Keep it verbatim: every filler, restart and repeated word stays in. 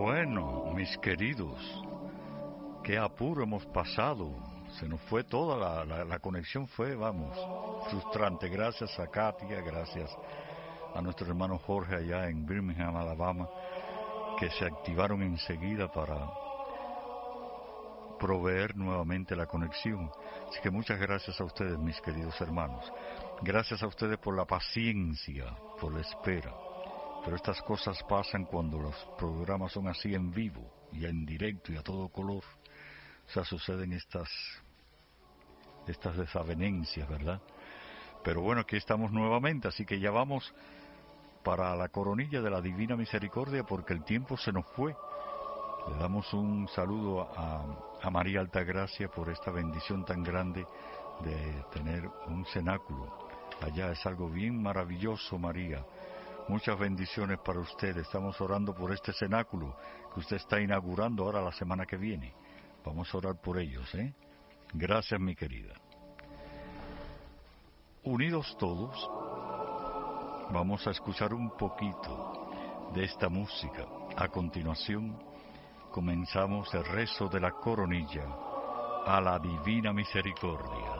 Bueno, mis queridos, qué apuro hemos pasado. Se nos fue toda la, la, la conexión, fue, vamos, frustrante. Gracias a Katia, gracias a nuestro hermano Jorge allá en Birmingham, Alabama, que se activaron enseguida para proveer nuevamente la conexión. Así que muchas gracias a ustedes, mis queridos hermanos. Gracias a ustedes por la paciencia, por la espera. Pero estas cosas pasan cuando los programas son así en vivo y en directo y a todo color. O sea, suceden estas, estas desavenencias, ¿verdad? Pero bueno, aquí estamos nuevamente, así que ya vamos para la coronilla de la Divina Misericordia porque el tiempo se nos fue. Le damos un saludo a, a María Altagracia por esta bendición tan grande de tener un cenáculo. Allá es algo bien maravilloso, María. Muchas bendiciones para usted. Estamos orando por este cenáculo que usted está inaugurando ahora la semana que viene. Vamos a orar por ellos, ¿eh? Gracias, mi querida. Unidos todos, vamos a escuchar un poquito de esta música. A continuación, comenzamos el rezo de la coronilla a la Divina Misericordia.